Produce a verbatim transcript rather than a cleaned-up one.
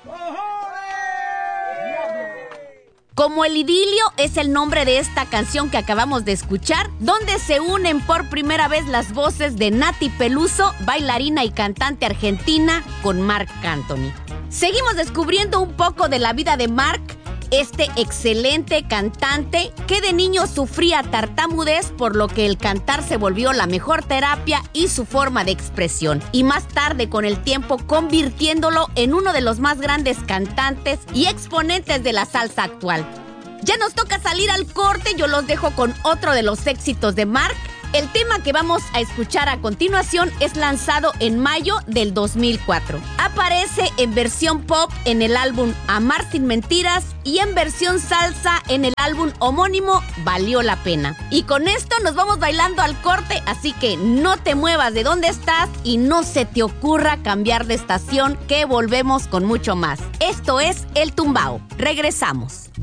Como el idilio es el nombre de esta canción que acabamos de escuchar, donde se unen por primera vez las voces de Nati Peluso, bailarina y cantante argentina, con Marc Anthony. Seguimos descubriendo un poco de la vida de Marc, este excelente cantante que de niño sufría tartamudez, por lo que el cantar se volvió la mejor terapia y su forma de expresión, y más tarde con el tiempo convirtiéndolo en uno de los más grandes cantantes y exponentes de la salsa actual. Ya nos toca salir al corte, yo los dejo con otro de los éxitos de Marc. El tema que vamos a escuchar a continuación es lanzado en mayo del dos mil cuatro. Aparece en versión pop en el álbum Amar sin Mentiras y en versión salsa en el álbum homónimo Valió la Pena. Y con esto nos vamos bailando al corte, así que no te muevas de donde estás y no se te ocurra cambiar de estación, que volvemos con mucho más. Esto es El Tumbao. Regresamos.